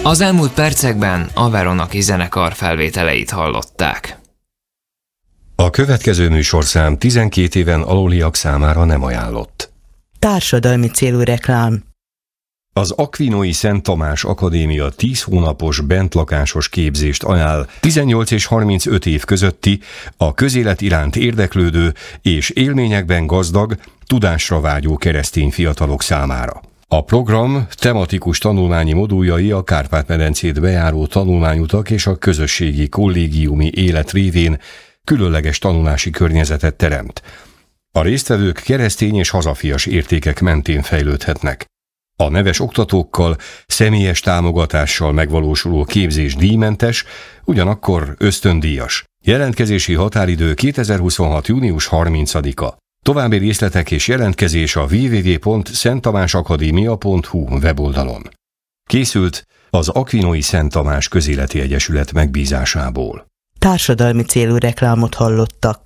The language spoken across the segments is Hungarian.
Az elmúlt percekben a Veronaki zenekar felvételeit hallották. A következő műsorszám 12 éven aluliak számára nem ajánlott. Társadalmi célú reklám. Az Aquinoi Szent Tamás Akadémia 10 hónapos bentlakásos képzést ajánl 18 és 35 év közötti, a közélet iránt érdeklődő és élményekben gazdag, tudásra vágyó keresztény fiatalok számára. A program tematikus tanulmányi moduljai a Kárpát-medencét bejáró tanulmányutak és a közösségi kollégiumi élet révén különleges tanulási környezetet teremt. A résztvevők keresztény és hazafias értékek mentén fejlődhetnek. A neves oktatókkal, személyes támogatással megvalósuló képzés díjmentes, ugyanakkor ösztöndíjas. Jelentkezési határidő 2026. június 30-a. További részletek és jelentkezés a www.szenttamásakadémia.hu weboldalon. Készült az Aquinoi Szent Tamás Közéleti Egyesület megbízásából. Társadalmi célú reklámot hallottak.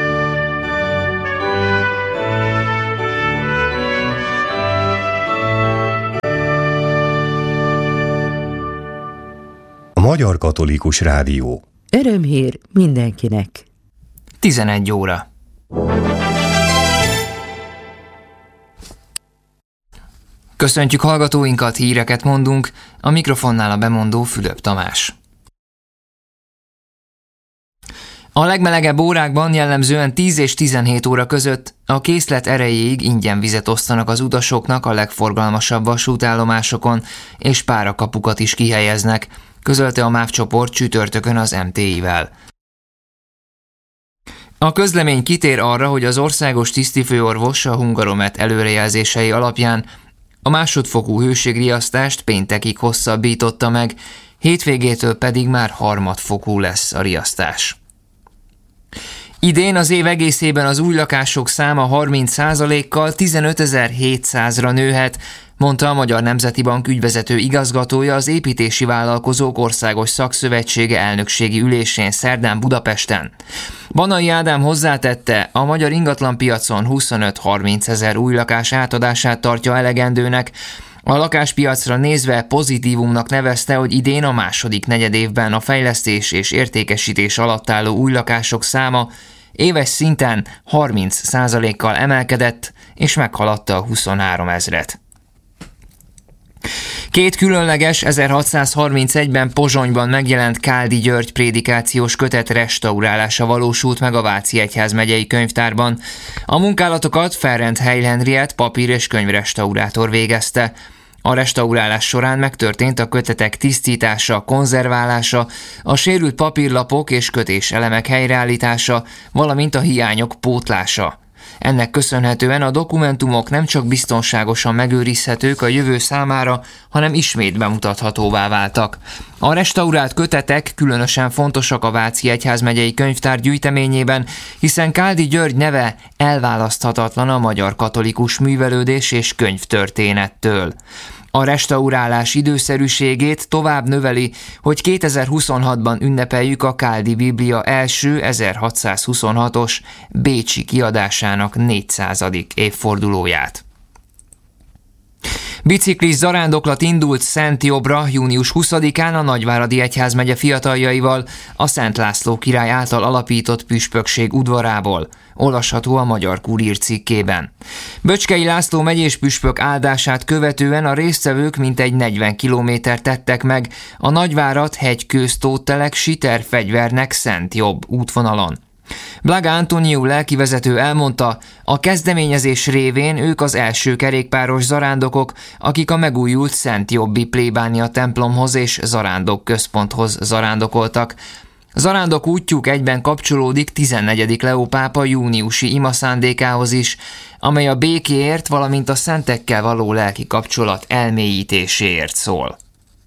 A Magyar Katolikus Rádió. Örömhír mindenkinek. 11 óra. Köszöntjük hallgatóinkat, híreket mondunk, a mikrofonnál a bemondó Fülöp Tamás. A legmelegebb órákban, jellemzően 10 és 17 óra között a készlet erejéig ingyen vizet osztanak az utasoknak a legforgalmasabb vasútállomásokon, és párakapukat is kihelyeznek, közölte a MÁV csoport csütörtökön az MTI-vel. A közlemény kitér arra, hogy az országos tisztifőorvos a Hungaromet előrejelzései alapján a másodfokú hőségriasztást péntekig hosszabbította meg, hétvégétől pedig már harmadfokú lesz a riasztás. Idén az év egészében az új lakások száma 30%-kal 15.700-ra nőhet, mondta a Magyar Nemzeti Bank ügyvezető igazgatója az Építési Vállalkozók Országos Szakszövetsége elnökségi ülésén szerdán Budapesten. Banai Ádám hozzátette, a magyar ingatlanpiacon 25-30 ezer új lakás átadását tartja elegendőnek. A lakáspiacra nézve pozitívumnak nevezte, hogy idén a második negyedévben a fejlesztés és értékesítés alatt álló új lakások száma éves szinten 30%-kal emelkedett, és meghaladta a 23 ezret. Két különleges 1631-ben Pozsonyban megjelent Káldi György prédikációs kötet restaurálása valósult meg a Váci Egyházmegyei Könyvtárban. A munkálatokat Ferenc Heil Henriett papír- és könyvrestaurátor végezte. A restaurálás során megtörtént a kötetek tisztítása, konzerválása, a sérült papírlapok és kötéselemek helyreállítása, valamint a hiányok pótlása. Ennek köszönhetően a dokumentumok nem csak biztonságosan megőrizhetők a jövő számára, hanem ismét bemutathatóvá váltak. A restaurált kötetek különösen fontosak a Váci Egyházmegyei Könyvtár gyűjteményében, hiszen Káldi György neve elválaszthatatlan a magyar katolikus művelődés és könyvtörténettől. A restaurálás időszerűségét tovább növeli, hogy 2026-ban ünnepeljük a Káldi Biblia első 1626-os bécsi kiadásának 400. évfordulóját. Biciklis zarándoklat indult Szent Jobbra június 20-án a Nagyváradi Egyházmegye fiataljaival a Szent László király által alapított püspökség udvarából. Olvasható a Magyar Kurír cikkében. Böcskei László megyés püspök áldását követően a résztvevők mintegy 40 kilométert tettek meg a Nagyvárad Hegykőztóttelek Siter-Fegyvernek Szent Jobb útvonalon. Blaga Antoniu lelkivezető elmondta, a kezdeményezés révén ők az első kerékpáros zarándokok, akik a megújult Szent Jobbi plébánia templomhoz és zarándok központhoz zarándokoltak. Zarándok útjuk egyben kapcsolódik 14. Leó pápa júniusi imaszándékához is, amely a békéért, valamint a szentekkel való lelki kapcsolat elmélyítéséért szól.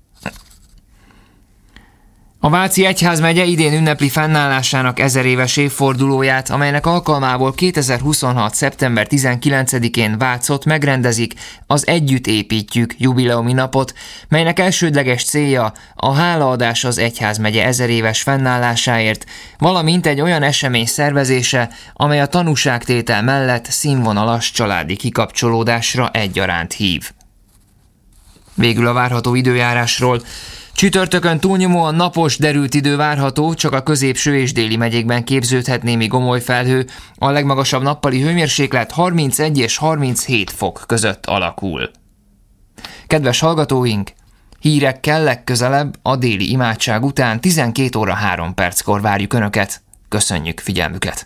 A Váci Egyházmegye idén ünnepli fennállásának 1000 éves évfordulóját, amelynek alkalmából 2026. szeptember 19-én Vácot megrendezik az Együtt építjük jubileumi napot, melynek elsődleges célja a hálaadás az egyházmegye 1000 éves fennállásáért, valamint egy olyan esemény szervezése, amely a tanúságtétel mellett színvonalas családi kikapcsolódásra egyaránt hív. Végül a várható időjárásról. Csütörtökön túlnyomóan napos, derült idő várható, csak a középső és déli megyékben képződhet némi gomoly felhő. A legmagasabb nappali hőmérséklet 31 és 37 fok között alakul. Kedves hallgatóink, hírekkel legközelebb a déli imádság után 12 óra 3 perckor várjuk Önöket. Köszönjük figyelmüket!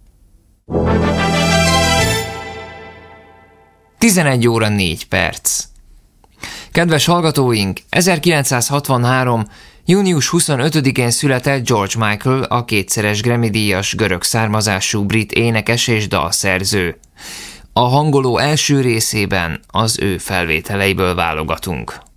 11 óra 4 perc. Kedves hallgatóink, 1963. június 25-én született George Michael, a kétszeres Grammy-díjas görög származású brit énekes és dalszerző. A hangoló első részében az ő felvételeiből válogatunk.